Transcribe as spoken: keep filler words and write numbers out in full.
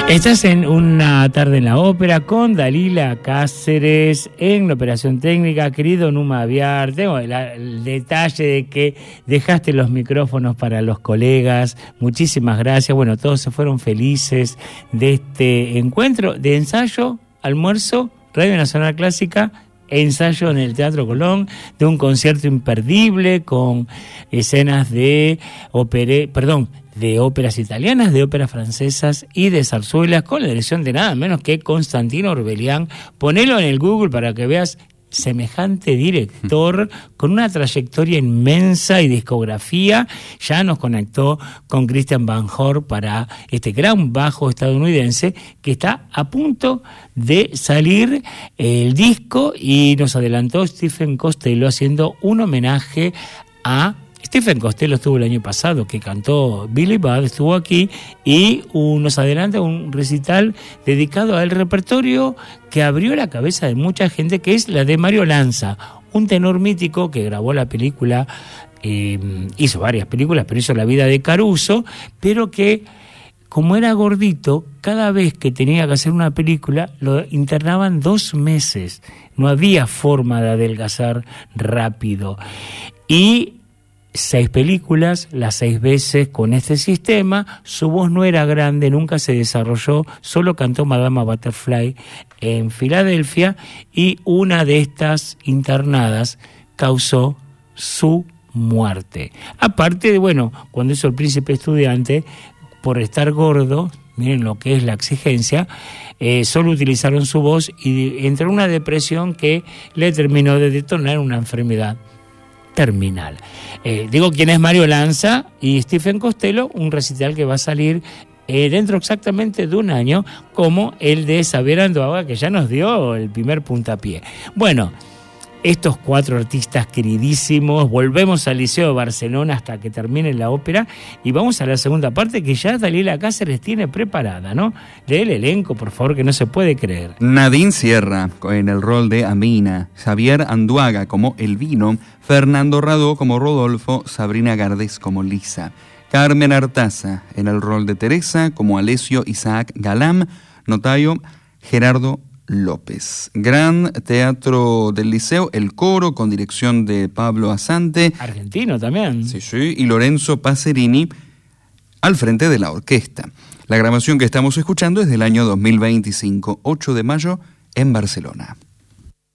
Estás en Una tarde en la ópera con Dalila Cáceres en la operación técnica. Querido Numa Aviar, tengo el, el detalle de que dejaste los micrófonos para los colegas. Muchísimas gracias. Bueno, todos se fueron felices de este encuentro de ensayo, almuerzo, Radio Nacional Clásica, ensayo en el Teatro Colón, de un concierto imperdible con escenas de ópera, perdón, de óperas italianas, de óperas francesas y de zarzuelas, con la dirección de nada menos que Constantino Orbelián. Ponelo en el Google para que veas semejante director con una trayectoria inmensa y discografía. Ya nos conectó con Christian Van Hoor para este gran bajo estadounidense que está a punto de salir el disco, y nos adelantó Stephen Costello haciendo un homenaje a Stephen Costello. Estuvo el año pasado, que cantó Billy Budd, estuvo aquí, y uh, nos adelanta un recital dedicado al repertorio que abrió la cabeza de mucha gente, que es la de Mario Lanza, un tenor mítico que grabó la película, eh, hizo varias películas, pero hizo La vida de Caruso, pero que, como era gordito, cada vez que tenía que hacer una película lo internaban dos meses. No había forma de adelgazar rápido. Y seis películas, las seis veces con este sistema. Su voz no era grande, nunca se desarrolló, solo cantó Madama Butterfly en Filadelfia, y una de estas internadas causó su muerte. Aparte de, bueno, cuando hizo El Príncipe Estudiante, por estar gordo, miren lo que es la exigencia, eh, solo utilizaron su voz y entró en una depresión que le terminó de detonar una enfermedad terminal. Eh, digo quién es Mario Lanza y Stephen Costello, un recital que va a salir eh, dentro exactamente de un año, como el de Xavier Andoaga, que ya nos dio el primer puntapié. Bueno, estos cuatro artistas queridísimos, volvemos al Liceo de Barcelona hasta que termine la ópera, y vamos a la segunda parte que ya Dalila Cáceres tiene preparada, ¿no? Lee el elenco, por favor, que no se puede creer. Nadine Sierra en el rol de Amina, Xavier Andoaga como Elvino, Fernando Radó como Rodolfo, Sabrina Gardés como Lisa, Carmen Artaza en el rol de Teresa como Alessio Isaac Galam, notario Gerardo López. Gran Teatro del Liceo, el coro con dirección de Pablo Asante, argentino también. Sí, sí, y Lorenzo Pacerini al frente de la orquesta. La grabación que estamos escuchando es del año dos mil veinticinco, ocho de mayo, en Barcelona.